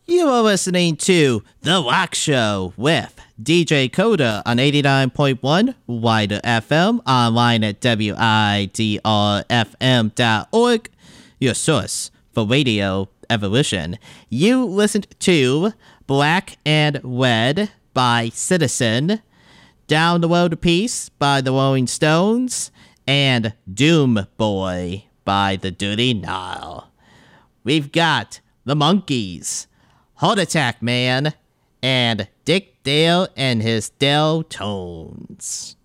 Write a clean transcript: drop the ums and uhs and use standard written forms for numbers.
You are listening to The Rock Show with DJ Coda on 89.1 Wider FM, online at widrfm.org, your source for radio evolution. You listened to Black and Red by Citizen, Down the Road to Peace by the Rolling Stones, and Doom Boy by the Dirty Nile. We've got the Monkees, Heart Attack Man, and Dick Dale and his Dale Tones.